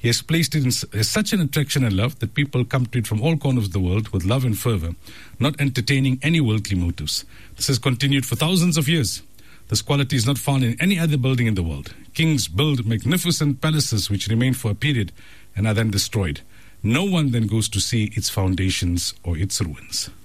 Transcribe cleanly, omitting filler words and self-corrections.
He has placed it in such an attraction and love that people come to it from all corners of the world with love and fervor, not entertaining any worldly motives. This has continued for thousands of years. This quality is not found in any other building in the world. Kings build magnificent palaces which remain for a period and are then destroyed. No one then goes to see its foundations or its ruins.